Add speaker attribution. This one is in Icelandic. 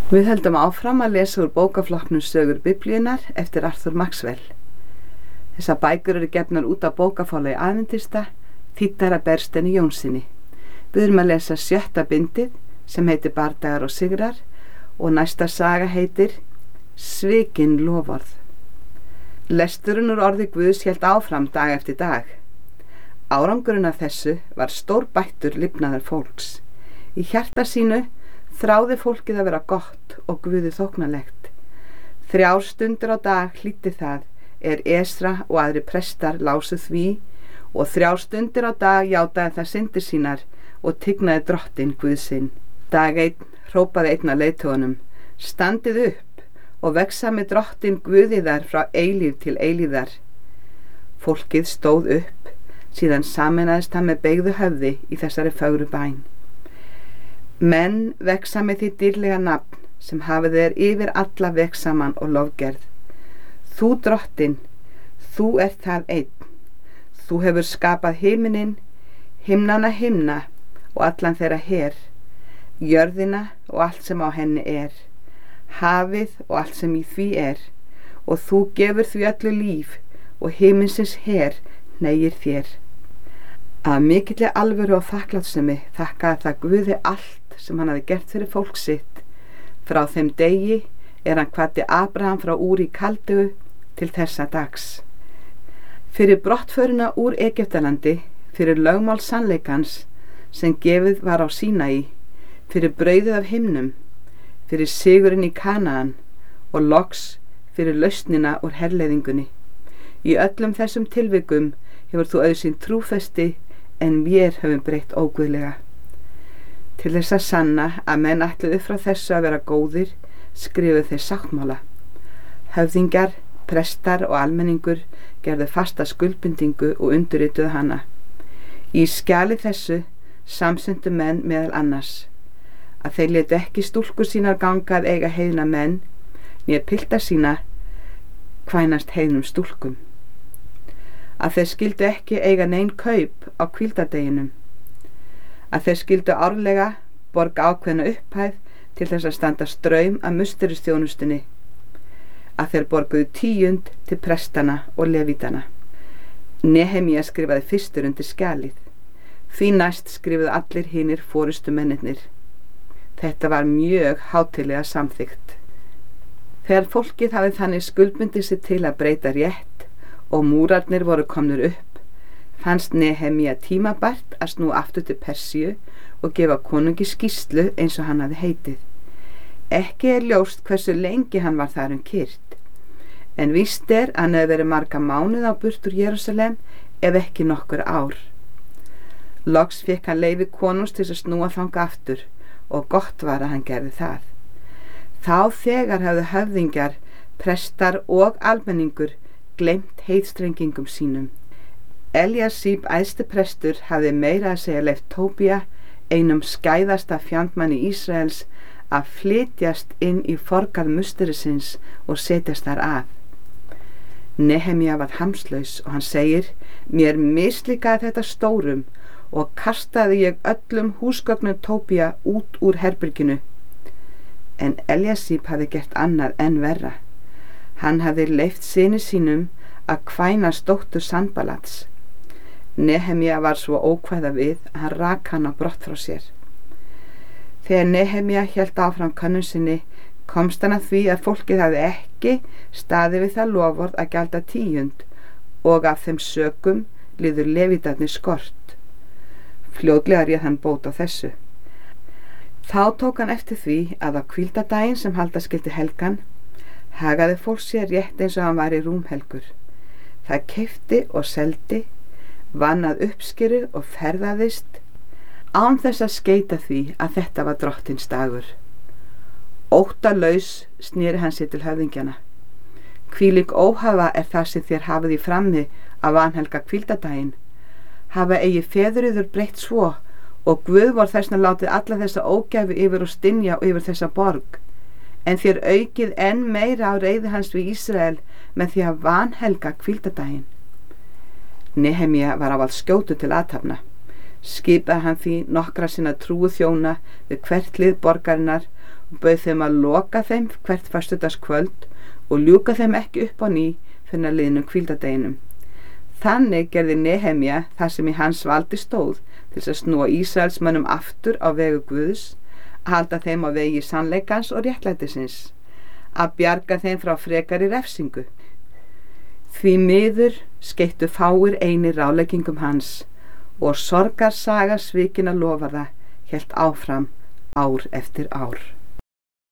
Speaker 1: Við höldum áfram að lesa úr bókaflokknum Sögur Biblíunnar eftir Arthur Maxwell. Þessar bækur eru gefnar út af bókaforlagi Aðventista, þýddar af Bergsteini Jónssyni. Við erum að lesa 7. bindið sem heitir Bardagar og sigrar og næsta saga heitir Svikin loforð. Lesturinn úr orði Guðs hélt áfram dag eftir dag. Árangurinn af þessu var stórbættur lifnaður fólks. Í hjarta sínu þráði fólkið að vera gott og Guði þóknanlegt. 3 stundir á dag hlýddi það Esra og aðrir prestar lásu því og 3 stundir á dag játaði það syndir sínar og tignaði drottinn Guð sinn. Dag einn hrópaði einn af leiðtogunum: Standið upp og vegsami drottinn Guð yðar frá eilíf til eilíðar. Fólkið stóð upp, síðan sameinaðist það með beygðu höfði í þessari fögru bæn. Menn vegsami því dýrlega nafn sem hafið er yfir alla vegsaman og lofgerð. Þú drottinn, þú ert það einn. Þú hefur skapað himininn, himnana himna og allan þeirra her, jörðina og allt sem á henni er, hafið og allt sem í því er, og þú gefur því öllu líf og himinsins her hneigir þér. Af mikilli alvöru og þakklátsemi þakkaði það Guði allt sem hann hafði gert fyrir fólk sitt. Frá þeim degi hann hvatti Abraham frá Úr í Kaldeu til þessa dags. Fyrir brottförina úr Egyptalandi, fyrir lögmál sannleikans sem gefið var á Sínai, fyrir brauðið af himnum, fyrir sigurinn í Kanaan og loks fyrir lausnina úr herleiðingunni. Í öllum þessum tilvikum hefur þú auðsýnt trúfesti en vér höfum breytt óguðlega. Til þess að sanna að menn ætluðu frá þessu að vera góðir, skrifuðu þeir sáttmála. Höfðingjar, prestar og almenningur gerðu fasta skuldbindingu og undirrituðu hana. Í skjali þessu samsendu menn meðal annars að þeir létu ekki stúlkur sínar ganga að eiga heiðna menn, né pilta sína kvænast heiðnum stúlkum. Að þeir skyldu ekki eiga nein kaup á hvíldardeginum, að þeir skyldu árlega borga ákveðna upphæð til þess að standa straum af musteristjónustunni, að þeir borguðu 10 til prestana og levítana. Nehemía skrifaði fyrstur undir skjalið, því næst skrifuðu allir hinir forystu mennirnir. Þetta var mjög hátíðlega samþykkt. Þegar fólkið hafði þannig skuldbundið sig til að breyta rétt og múrarnir voru komnir upp, fannst Nehemía tímabært að snúa aftur til Persíu og gefa konungi skýrslu eins og hann hafði heitið. Ekki ljóst hversu lengi hann var þar kyrrt, en víst að hann hefði verið marga mánuði á burt úr Jerúsalem ef ekki nokkur ár. Loks fékk hann leyfi konungs til að snúa þangað aftur og gott var að hann gerði það. Þá þegar hefðu höfðingjar, prestar og almenningur gleymt heiðstrengingum sínum. Eliasíb æðsti prestur hafði meira að segja leyft Tóbía, einum skæðasta fjandmanni Ísraels, að flytjast inn í forgarð musterisins og setjast þar að. Nehemía var hamslaus og hann segir: Mér mislíkaði þetta stórum og kastaði ég öllum húsgögnum Tóbía út úr herberginu. En Eliasíb hafði gert annað enn verra. Hann hafði leyft syni sínum að kvænast dóttur Sanbalats. Nehemía var svo ókvæða við að hann rak hann á brott frá sér. Þegar Nehemía hélt áfram könnun sinni, komst hann að því að fólkið hafði ekki staðið við það loforð að gjalda 10 og af þeim sökum liður levítarnir skort. Fljótlega réð hann bót á þessu. Þá tók hann eftir því að á hvíldardaginn sem halda skyldi helgan hagaði fólk sér rétt eins og hann var í rúmhelgur. Það keypti og seldi, vann að uppskeru og ferðaðist án þess að skeita því að þetta var drottins dagur. Óttalaus sneri hann sér til höfðingjana. Hvílík óhafa það sem þér hafið í frammi að vanhelga hvíldardaginn. Hafa eigi feður yður breytt svo og Guð vor þessna látið alla þessa ógæfu yfir og stynja yfir þessa borg, en þér aukið enn meira á reiði hans við Ísrael með því að vanhelga hvíldardaginn. Nehemía var ávallt skjótur til athafna. Skipaði hann því nokkra sinna trúu þjóna við hvert lið borgarinnar og bauð þeim að loka þeim hvert föstudagskvöld og ljúka þeim ekki upp á ný fyrir liðnum hvíldardeginum. Þannig gerði Nehemja það sem í hans valdi stóð til að snúa Ísraelsmönnum aftur á vegu Guðs, að halda þeim á vegi sannleikans og réttlætisins, að bjarga þeim frá frekari refsingu. Því miður skeyttu fáir einir ráðleggingum hans og sorgarsaga svikinna lofarða hélt áfram ár eftir ár.